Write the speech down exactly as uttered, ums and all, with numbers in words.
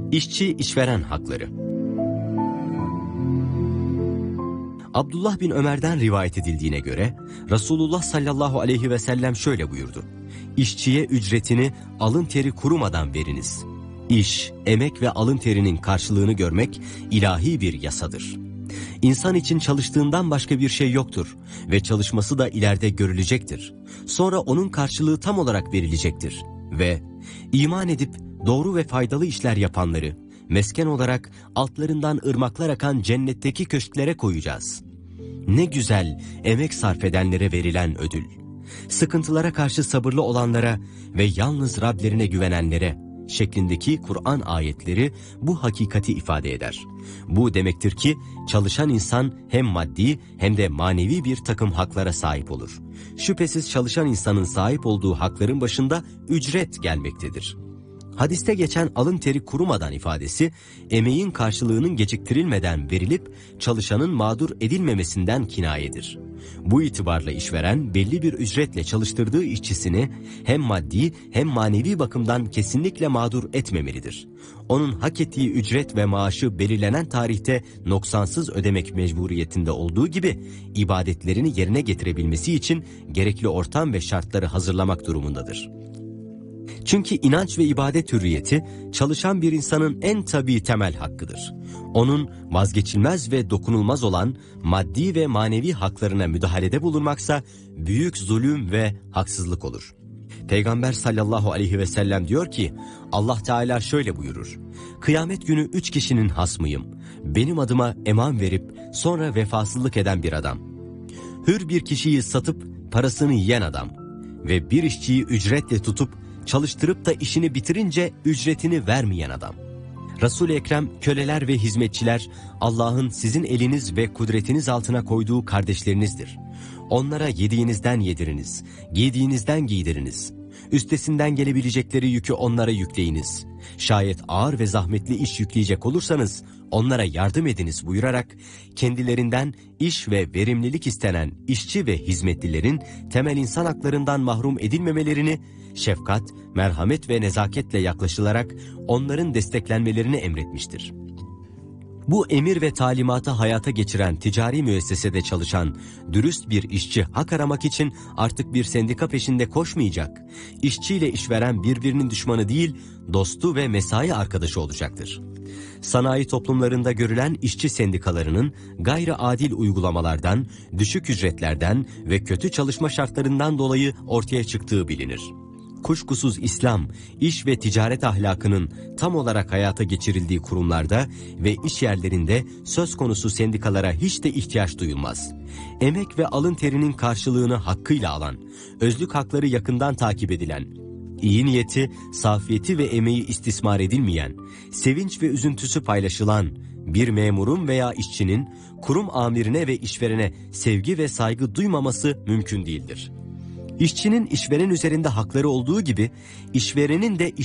İşçi işveren hakları. Abdullah bin Ömer'den rivayet edildiğine göre Resulullah sallallahu aleyhi ve sellem şöyle buyurdu: İşçiye ücretini alın teri kurumadan veriniz. İş, emek ve alın terinin karşılığını görmek ilahi bir yasadır. İnsan için çalıştığından başka bir şey yoktur ve çalışması da ileride görülecektir. Sonra onun karşılığı tam olarak verilecektir ve iman edip doğru ve faydalı işler yapanları mesken olarak altlarından ırmaklar akan cennetteki köşklere koyacağız. Ne güzel emek sarf edenlere verilen ödül. Sıkıntılara karşı sabırlı olanlara ve yalnız Rablerine güvenenlere şeklindeki Kur'an ayetleri bu hakikati ifade eder. Bu demektir ki çalışan insan hem maddi hem de manevi bir takım haklara sahip olur. Şüphesiz çalışan insanın sahip olduğu hakların başında ücret gelmektedir. Hadiste geçen alın teri kurumadan ifadesi, emeğin karşılığının geciktirilmeden verilip çalışanın mağdur edilmemesinden kinayedir. Bu itibarla işveren belli bir ücretle çalıştırdığı işçisini hem maddi hem manevi bakımdan kesinlikle mağdur etmemelidir. Onun hak ettiği ücret ve maaşı belirlenen tarihte noksansız ödemek mecburiyetinde olduğu gibi ibadetlerini yerine getirebilmesi için gerekli ortam ve şartları hazırlamak durumundadır. Çünkü inanç ve ibadet hürriyeti çalışan bir insanın en tabii temel hakkıdır. Onun vazgeçilmez ve dokunulmaz olan maddi ve manevi haklarına müdahalede bulunmaksa büyük zulüm ve haksızlık olur. Peygamber sallallahu aleyhi ve sellem diyor ki, Allah Teala şöyle buyurur: Kıyamet günü üç kişinin hasmıyım. Benim adıma eman verip sonra vefasızlık eden bir adam. Hür bir kişiyi satıp parasını yiyen adam. Ve bir işçiyi ücretle tutup çalıştırıp da işini bitirince ücretini vermeyen adam. Resul-i Ekrem, köleler ve hizmetçiler Allah'ın sizin eliniz ve kudretiniz altına koyduğu kardeşlerinizdir. Onlara yediğinizden yediriniz, giydiğinizden giydiriniz. Üstesinden gelebilecekleri yükü onlara yükleyiniz. Şayet ağır ve zahmetli iş yükleyecek olursanız onlara yardım ediniz buyurarak kendilerinden iş ve verimlilik istenen işçi ve hizmetlilerin temel insan haklarından mahrum edilmemelerini, şefkat, merhamet ve nezaketle yaklaşılarak onların desteklenmelerini emretmiştir. Bu emir ve talimatı hayata geçiren ticari müessesede çalışan dürüst bir işçi hak aramak için artık bir sendika peşinde koşmayacak. İşçiyle işveren birbirinin düşmanı değil, dostu ve mesai arkadaşı olacaktır. Sanayi toplumlarında görülen işçi sendikalarının gayri adil uygulamalardan, düşük ücretlerden ve kötü çalışma şartlarından dolayı ortaya çıktığı bilinir. Kuşkusuz İslam, iş ve ticaret ahlakının tam olarak hayata geçirildiği kurumlarda ve iş yerlerinde söz konusu sendikalara hiç de ihtiyaç duyulmaz. Emek ve alın terinin karşılığını hakkıyla alan, özlük hakları yakından takip edilen, iyi niyeti, safiyeti ve emeği istismar edilmeyen, sevinç ve üzüntüsü paylaşılan bir memurun veya işçinin kurum amirine ve işverene sevgi ve saygı duymaması mümkün değildir. İşçinin işveren üzerinde hakları olduğu gibi işverenin de